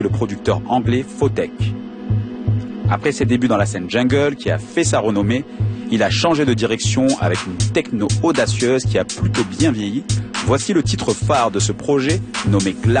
le producteur anglais Photek. Après ses débuts dans la scène jungle qui a fait sa renommée, il a changé de direction avec une techno audacieuse qui a plutôt bien vieilli. Voici le titre phare de ce projet nommé Glamour.